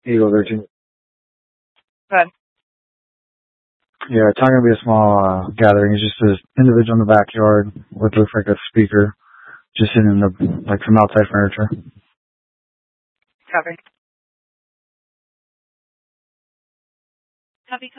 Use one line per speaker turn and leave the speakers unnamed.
Eagle 13.
Good.
Yeah, it's not going to be a small gathering. It's just an individual in the backyard with looks like a speaker, just sitting in some outside furniture.
Copy. Copy.